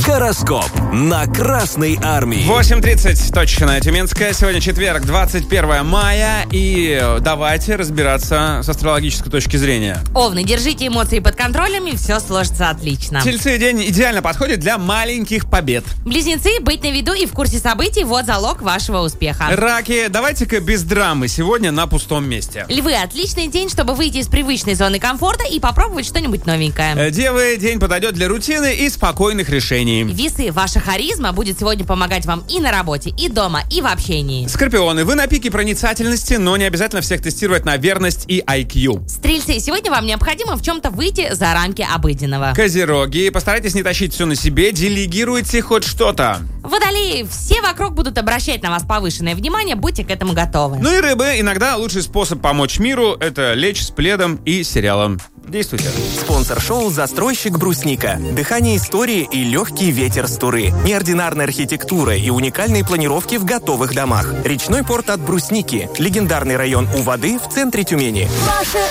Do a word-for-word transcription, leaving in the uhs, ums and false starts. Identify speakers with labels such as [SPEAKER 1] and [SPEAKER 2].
[SPEAKER 1] Гороскоп на Красной Армии.
[SPEAKER 2] восемь тридцать точно Тюменская. Сегодня четверг, двадцать первое мая. И давайте разбираться с астрологической точки зрения.
[SPEAKER 3] Овны, держите эмоции под контролем, и все сложится отлично.
[SPEAKER 2] Тельцы, день идеально подходит для маленьких побед.
[SPEAKER 3] Близнецы, быть на виду и в курсе событий – вот залог вашего успеха.
[SPEAKER 2] Раки, давайте-ка без драмы сегодня на пустом месте.
[SPEAKER 3] Львы, отличный день, чтобы выйти из привычной зоны комфорта и попробовать что-нибудь новенькое.
[SPEAKER 2] Девы, день подойдет для рутины и спокойных решений.
[SPEAKER 3] Весы, ваша харизма будет сегодня помогать вам и на работе, и дома, и в общении.
[SPEAKER 2] Скорпионы, вы на пике проницательности, но не обязательно всех тестировать на верность и ай кью.
[SPEAKER 3] Стрельцы, сегодня вам необходимо в чем-то выйти за рамки обыденного.
[SPEAKER 2] Козероги, постарайтесь не тащить все на себе, делегируйте хоть что-то.
[SPEAKER 3] Водолеи, все вокруг будут обращать на вас повышенное внимание, будьте к этому готовы.
[SPEAKER 2] Ну и рыбы, иногда лучший способ помочь миру – это лечь с пледом и сериалом. Действуйте.
[SPEAKER 1] Спонсор шоу «Застройщик Брусника». Дыхание истории и легкий ветер с Туры. Неординарная архитектура и уникальные планировки в готовых домах. Речной порт от Брусники. Легендарный район у воды в центре Тюмени.
[SPEAKER 4] Наше